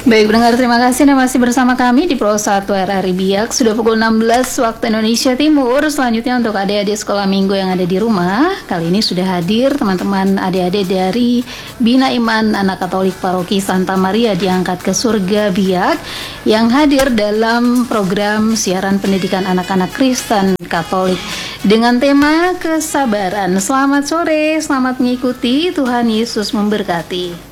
Baik pendengar, terima kasih Anda masih bersama kami di Pro 1 RRI Biak. Sudah pukul 16 waktu Indonesia Timur. Selanjutnya untuk adik-adik sekolah minggu yang ada di rumah, kali ini sudah hadir teman-teman adik-adik dari Bina Iman Anak Katolik Paroki Santa Maria Diangkat ke Surga Biak yang hadir dalam program siaran pendidikan anak-anak Kristen Katolik dengan tema kesabaran. Selamat sore, selamat mengikuti, Tuhan Yesus memberkati.